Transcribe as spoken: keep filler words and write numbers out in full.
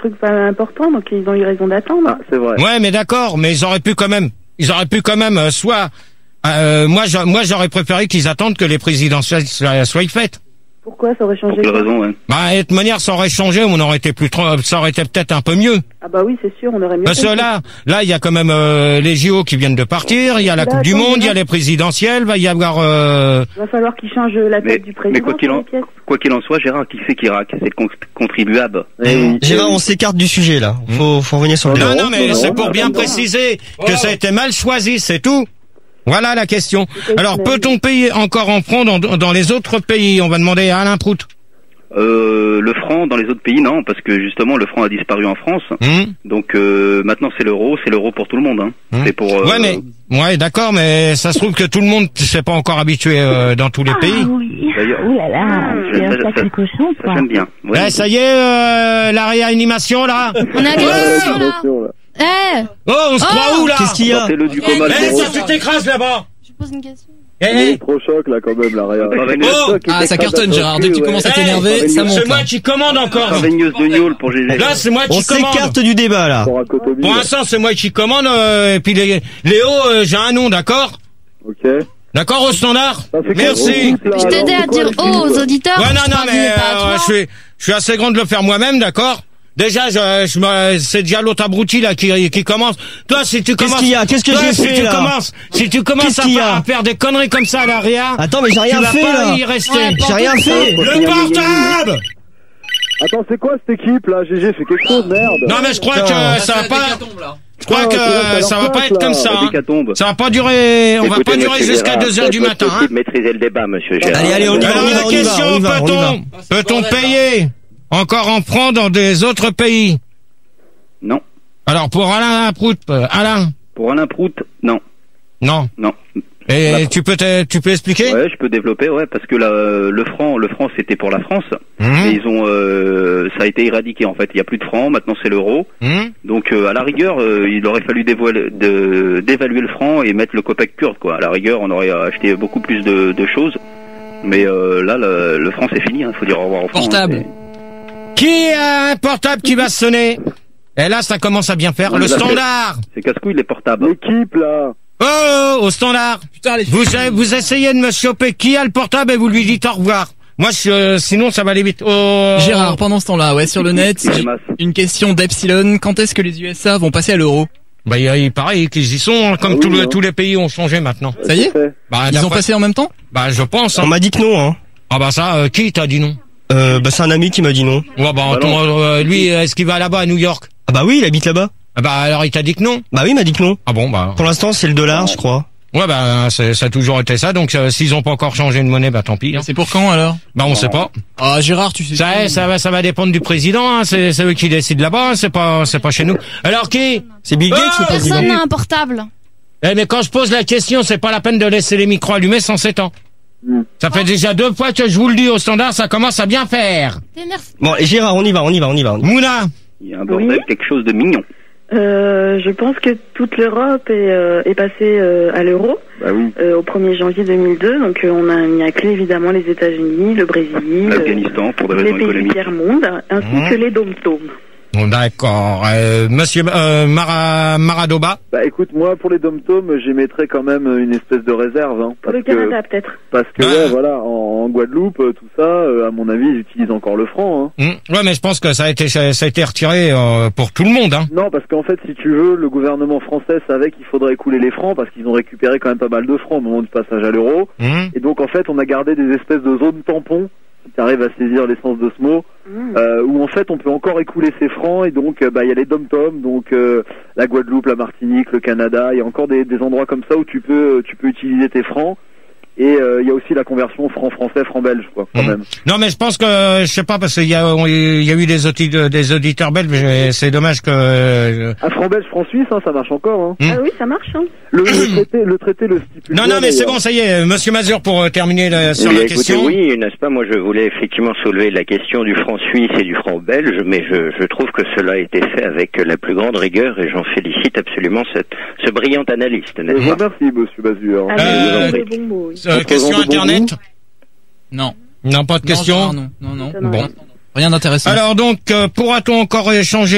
truc pas important, donc ils ont eu raison d'attendre. Ah, c'est vrai. Ouais, mais d'accord, mais ils auraient pu quand même, ils auraient pu quand même, euh, soit, euh, moi, j'a- moi, j'aurais préféré qu'ils attendent que les présidentielles soient, soient faites. Pourquoi ça aurait Pour changé quelle quoi? raison, ouais. Bah, de toute manière, ça aurait changé, on aurait été plus, trop- ça aurait été peut-être un peu mieux. Ah bah oui, c'est sûr, on aurait mieux Parce que compris. là, là, il y a quand même euh, les J O qui viennent de partir, il y a la Là, Coupe du attends, Monde, il y a là. les présidentielles, va y avoir. Euh... Il va falloir qu'ils changent la Mais, tête du président. mais quoi qu'il sur en, les pièces. quoi qu'il en soit, Gérard, qui c'est qui raque? C'est le con- contribuable. Gérard, on s'écarte du sujet là. Faut, faut revenir sur le Non, débat. non, mais non, c'est non, pour non, bien non. préciser que ça a été mal choisi, c'est tout. Voilà la question. C'est Alors, clair. peut-on payer encore en francs dans, dans les autres pays? On va demander à Alain Prout. Euh, le franc dans les autres pays, non, parce que justement le franc a disparu en France. Hum Donc euh, maintenant c'est l'euro, c'est l'euro pour tout le monde. Hein. Hum. C'est pour. Euh, Ouais, mais ouais, d'accord, mais ça se trouve que tout le monde ne s'est pas encore habitué euh, dans tous les pays. Ah oui. D'ailleurs, Ouh là là, je- c'est un ça- sacré ça- cochon, ça quoi. j'aime bien. Ouais. Ouais, ça y est, euh, la réanimation là. On a question là. Eh, Oh, on se Oh croit où là? Qu'est-ce qu'il y a? Sortez-le du coma. Eh, le ça, zéro. tu t'écrases là-bas. je pose une question. Eh, eh, Trop choc là quand même la réa. Oh, Ah, ça cartonne, Gérard. Dès que tu commences à t'énerver, ça monte. c'est moi qui commande encore. Travaigneuse de gnôle pour G G. Là, c'est moi On qui commande. s'écarte du débat là. Pour un cotomie. Pour l'instant, c'est moi qui commande. Euh, et puis les, Léo, euh, j'ai un nom, d'accord? Ok. D'accord au standard. Ça fait Merci. quoi, Je t'aidais à dire oh aux auditeurs. Ouais, non, je non, crois que mais c'est pas à euh, toi. je suis, je suis assez grand de le faire moi-même, d'accord? Déjà, je, je me, c'est déjà l'autre abruti là qui, qui commence. Toi, si tu Qu'est-ce commences, qu'il y a? Qu'est-ce que toi, j'ai si fait tu là? commences, si tu commences Qu'est-ce à, qu'il y fa- a à faire des conneries comme ça à la réa, Attends, mais j'ai tu rien vas fait pas là. y rester. Ouais, J'ai rien fait. Le portable. Attends, c'est quoi cette équipe là? G G, fais quelque chose, merde. Non, mais je crois Putain. que ça va pas. Je crois Putain, que c'est là, ça va c'est pas leur être comme place, ça. La Hein. décatombe. Ça va pas durer. On va Écoutez, pas durer monsieur jusqu'à Gérard, deux heures du c'est matin. possible Hein. de maîtriser le débat, monsieur Gérard. Allez, allez, on y va, Alors on y va, la on y va, question, on y va, on y va. peut-on, peut-on payer encore en francs dans des autres pays? Non. Alors pour Alain Prout, euh, Alain, Pour Alain Prout, non. non. Non. Et La- tu peux te- tu peux expliquer? Ouais, je peux développer, ouais, parce que la, le franc, le franc, c'était pour la France. Mmh. Et ils ont, euh, ça a été éradiqué en fait. Il y a plus de francs, maintenant c'est l'euro. Mmh. Donc euh, à la rigueur, euh, il aurait fallu dévoiler- de- d'évaluer le franc et mettre le kopek kurde, quoi. À la rigueur, on aurait acheté beaucoup plus de, de choses. Mais euh, là, le, le franc c'est fini. Il faut dire au revoir au franc. Portable. hein, Qui a un portable qui va sonner? Et là, ça commence à bien faire. Ouais, Le mais là, standard. C'est c'est casse-couille les portables. L'équipe là. Oh, au standard. Putain, les Vous, avez- vous essayez de me choper qui a le portable et vous lui dites au revoir. Moi, je, euh, sinon, ça va aller vite. Oh. Gérard, pendant ce temps-là, ouais, sur le net, Il est masse. une question d'Epsilon. Quand est-ce que les U S A vont passer à l'euro? Bah, il, il paraît qu'ils y sont, hein, comme Ah oui, tous le- hein. tous les pays ont changé maintenant. Ça y est? Fait. Bah, Ils ont d'après- passé en même temps? Bah, je pense. On Hein. m'a dit que non, hein. Ah bah ça, euh, qui t'a dit non? Euh, bah c'est un ami qui m'a dit non. Ouais, bah, Bah ton- non. euh, lui, est-ce qu'il va là-bas à New York? Ah bah oui, il habite là-bas. Ah bah, alors il t'a dit que non? Bah oui, il m'a dit que non. Ah bon, bah. Pour l'instant, c'est le dollar, je crois. Ouais, bah, c'est- ça a toujours été ça. Donc, euh, s'ils ont pas encore changé de monnaie, bah, tant pis. Hein. C'est pour quand alors? Bah, on sait pas. Ah, Gérard, tu sais. Ça, ça va, ça va dépendre du président. Hein. C'est, c'est eux qui décident là-bas. Hein. C'est pas, c'est pas chez nous. Alors qui? C'est Bill Gates, Oh, le président. Personne n'a un portable. Eh, mais quand je pose la question, c'est pas la peine de laisser les micros allumés sans s'étendre. Mm. Ça fait déjà deux fois que je vous le dis au standard, ça commence à bien faire. T'énerve. Bon, et Gérard, on y va, on y va, on y va. on y va. Mouna, Il y a un bordel, Oui. quelque chose de mignon. Euh, je pense que toute l'Europe est, euh, est passée euh, à l'euro Bah oui. euh, au premier janvier deux mille deux. Donc euh, on a mis à clé évidemment les États-Unis, le Brésil, euh, L'Afghanistan pour des les raisons pays du économiques. tiers-monde, ainsi Mhm. que les dom-toms. bon, d'accord. Euh, Monsieur euh, Mara, Maradoba. Bah écoute, moi pour les dom-toms, j'émettrais quand même une espèce de réserve. Hein, Pour parce le que, Canada peut-être. parce que Ah. ouais, voilà, en, en Guadeloupe, euh, tout ça, euh, à mon avis, ils utilisent encore le franc. Hein. Hum, Ouais, mais je pense que ça a été, ça a été retiré euh, pour tout le monde. Hein. Non, parce qu'en fait, si tu veux, le gouvernement français savait qu'il faudrait écouler les francs parce qu'ils ont récupéré quand même pas mal de francs au moment du passage à l'euro. Hum. Et donc en fait, on a gardé des espèces de zones tampons, si tu arrives à saisir l'essence de ce mot, Mmh. euh, où en fait on peut encore écouler ces francs et donc euh, bah il y a les dom-toms, donc euh, la Guadeloupe, la Martinique, le Canada, il y a encore des, des endroits comme ça où tu peux tu peux utiliser tes francs. Et euh, il y a aussi la conversion franc français, franc belge, quoi, quand Mmh. même. Non, mais je pense que je sais pas parce qu'il y a, il y a eu des, audi- des auditeurs belges. Mais c'est dommage que. euh, Ah, franc belge, franc suisse, hein, ça marche encore. Hein. Mmh. Ah oui, ça marche. Hein. Le, le traité, le traité le stipule. Non, bien, non, mais c'est d'ailleurs. bon, ça y est, Monsieur Mazur, pour euh, terminer la- sur Eh la bien, écoutez, question. oui, n'est-ce pas? Moi, je voulais effectivement soulever la question du franc suisse et du franc belge, mais je, je trouve que cela a été fait avec la plus grande rigueur et j'en félicite absolument cette, ce brillant analyste, Je n'est-ce vous pas? remercie, monsieur Bazur. Ah, Euh, mais bon mot, oui. Euh, Votre question vente de bon internet. goût Non. Non, pas de Non, question. Gérard, non, non, non. Ça n'a Bon. rien. Rien d'intéressant. Alors donc, euh, pourra-t-on encore échanger